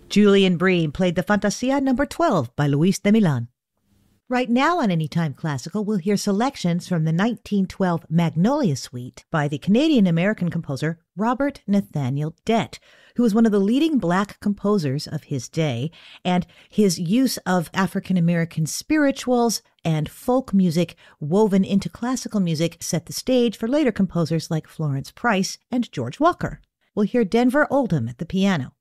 Julian Bream played the Fantasia No. 12 by Luis de Milan. Right now on Anytime Classical, we'll hear selections from the 1912 Magnolia Suite by the Canadian-American composer Robert Nathaniel Dett, who was one of the leading Black composers of his day, and his use of African-American spirituals and folk music woven into classical music set the stage for later composers like Florence Price and George Walker. We'll hear Denver Oldham at the piano.